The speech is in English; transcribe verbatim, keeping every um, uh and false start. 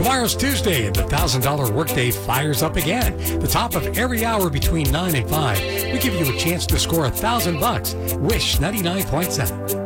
Tomorrow's Tuesday, and the one thousand dollars workday fires up again. The top of every hour between nine and five, we give you a chance to score one thousand bucks. Wish ninety-nine point seven.